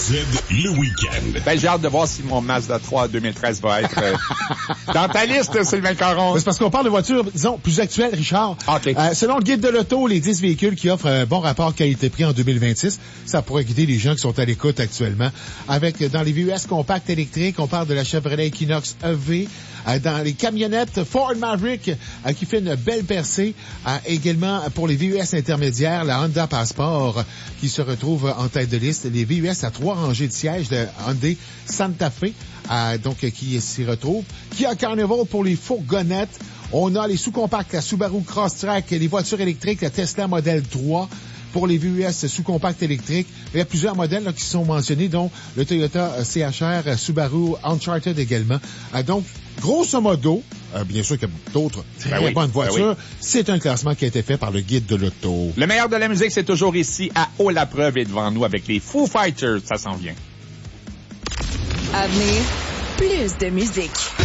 le week-end. Ben, j'ai hâte de voir si mon Mazda 3 2013 va être dans ta liste, Sylvain Caron. C'est parce qu'on parle de voitures, disons, plus actuelles, Richard. Okay. Selon le guide de l'auto, les 10 véhicules qui offrent un bon rapport qualité-prix en 2026, ça pourrait guider les gens qui sont à l'écoute actuellement. Avec, dans les VUS compacts électriques, on parle de la Chevrolet Equinox EV. Dans les camionnettes, Ford Maverick, qui fait une belle percée. Également, pour les VUS intermédiaires, la Honda Passport, qui se retrouve en tête de liste. Les VUS à 3 rangées de sièges de Hyundai Santa Fe, donc, qui s'y retrouve. Kia Carnival pour les fourgonnettes. On a les sous-compacts, la Subaru Crosstrek, les voitures électriques, la Tesla Model 3. Pour les VUS sous-compacts électriques, il y a plusieurs modèles là, qui sont mentionnés, dont le Toyota CHR, Subaru Uncharted également. Donc, grosso modo, bien sûr qu'il y a d'autres très bonnes voitures, c'est un classement qui a été fait par le guide de l'auto. Le meilleur de la musique, c'est toujours ici, à Haut la Preuve et devant nous avec les Foo Fighters. Ça s'en vient. À venir, plus de musique.